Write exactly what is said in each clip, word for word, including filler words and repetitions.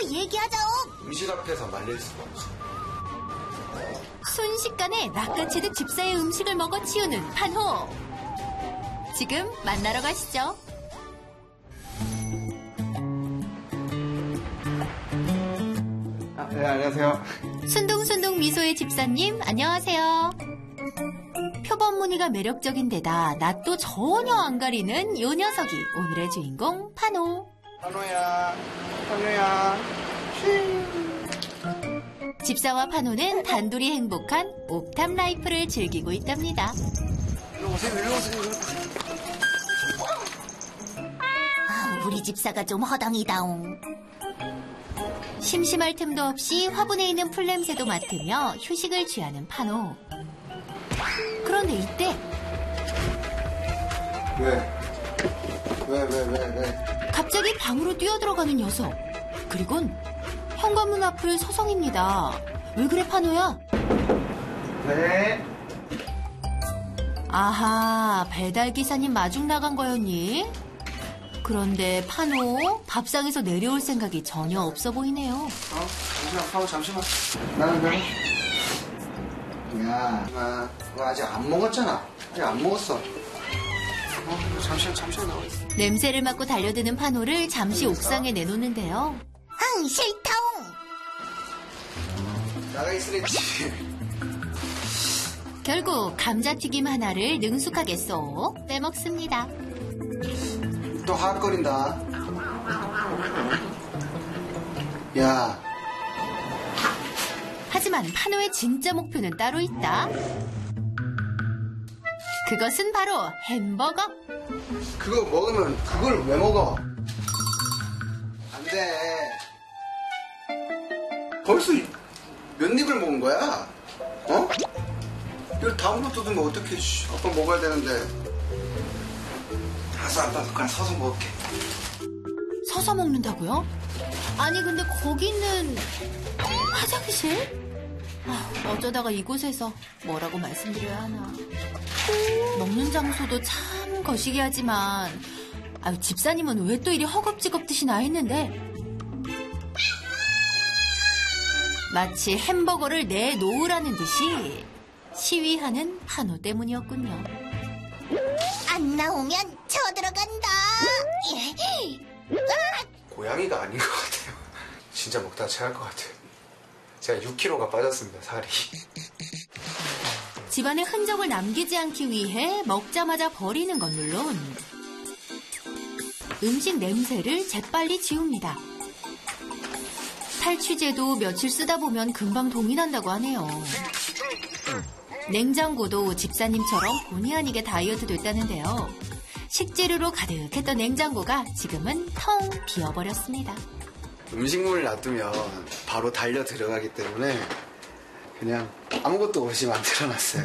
얘기하자옹. 음식 앞에서 말릴 수가 없어. 순식간에 낚아채듯 집사의 음식을 먹어 치우는 판호. 지금 만나러 가시죠. 아, 네, 안녕하세요. 순둥순둥 미소의 집사님, 안녕하세요. 표범 무늬가 매력적인 데다 낯도 전혀 안 가리는 요 녀석이 오늘의 주인공 판호. 판호야, 판호야. 집사와 판호는 단둘이 행복한 옥탑 라이프를 즐기고 있답니다. 일로 오세요, 일로 오세요. 아, 우리 집사가 좀 허당이다옹. 심심할 틈도 없이 화분에 있는 풀냄새도 맡으며 휴식을 취하는 판호. 그런데 이때 왜? 왜, 왜, 왜, 왜? 갑자기 방으로 뛰어들어가는 녀석. 그리곤 현관문 앞을 서성입니다. 왜 그래 판호야? 네. 아하, 배달기사님 마중 나간 거였니? 그런데 판호 밥상에서 내려올 생각이 전혀 없어 보이네요. 어, 잠시만, 판호 잠시만. 나는, 나는. 야, 마, 너 아직 안 먹었잖아. 아직 안 먹었어. 어, 잠시만, 잠시만 나와 있어. 냄새를 맡고 달려드는 판호를 잠시 옥상에 내놓는데요. 응, 싫다옹. 나가 있으랬지. 결국 감자튀김 하나를 능숙하게 쏙 빼먹습니다. 또 하악거린다. 야. 하지만 판호의 진짜 목표는 따로 있다. 그것은 바로 햄버거. 그거 먹으면 그걸 왜 먹어? 안 돼. 벌써 몇 입을 먹은 거야? 어? 이걸 다음으로 뜯으면 어떡해. 씨, 아빠 먹어야 되는데. 알았어, 아빠 그냥 서서 먹을게. 서서 먹는다고요? 아니 근데 거기는 화장실? 아, 어쩌다가 이곳에서 뭐라고 말씀드려야 하나. 먹는 장소도 참 거시기 하지만 아유, 집사님은 왜 또 이리 허겁지겁 나 했는데 마치 햄버거를 내놓으라는 듯이 시위하는 판호 때문이었군요. 안 나오면 쳐들어간다. 고양이가 아닌 것 같아요. 진짜 먹다가 체할 것 같아요. 제가 육 킬로그램가 빠졌습니다, 살이. 집안에 흔적을 남기지 않기 위해 먹자마자 버리는 건 물론 음식 냄새를 재빨리 지웁니다. 탈취제도 며칠 쓰다 보면 금방 동이 난다고 하네요. 냉장고도 집사님처럼 본의 아니게 다이어트 됐다는데요. 식재료로 가득했던 냉장고가 지금은 텅 비어버렸습니다. 음식물을 놔두면 바로 달려 들어가기 때문에 그냥 아무것도 없이 만들어놨어요.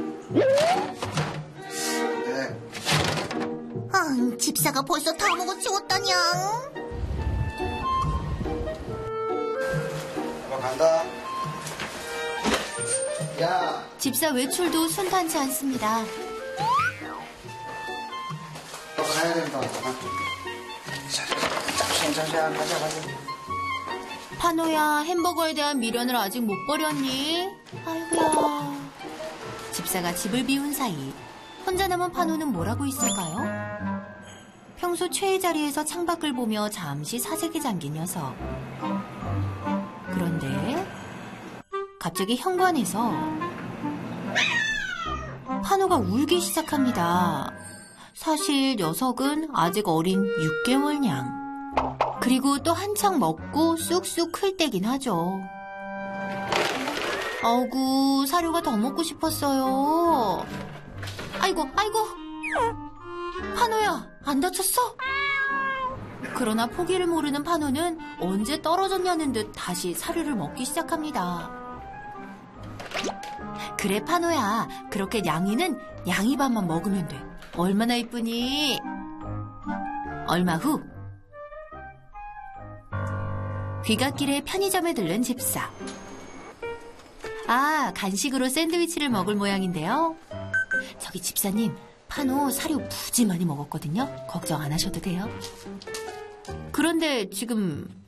네. 응, 집사가 벌써 다 먹어치웠다냥. 아빠 간다. 야. 집사 외출도 순탄치 않습니다. 아빠 가야 된다. 잠시만, 잠시만, 가자, 가자. 판호야, 햄버거에 대한 미련을 아직 못 버렸니? 아이고야. 집사가 집을 비운 사이 혼자 남은 판호는 뭘 하고 있을까요? 평소 최애 자리에서 창밖을 보며 잠시 사색에 잠긴 녀석. 그런데 갑자기 현관에서 판호가 울기 시작합니다. 사실 녀석은 아직 어린 육 개월냥. 그리고 또 한창 먹고 쑥쑥 클 때긴 하죠. 아우구, 사료가 더 먹고 싶었어요. 아이고, 아이고. 판호야, 안 다쳤어? 그러나 포기를 모르는 판호는 언제 떨어졌냐는 듯 다시 사료를 먹기 시작합니다. 그래, 판호야. 그렇게 양이는 양이밥만 먹으면 돼. 얼마나 이쁘니? 얼마 후 귀갓길에 편의점에 들른 집사. 아, 간식으로 샌드위치를 먹을 모양인데요. 저기 집사님, 판호 사료 무지 많이 먹었거든요. 걱정 안 하셔도 돼요. 그런데 지금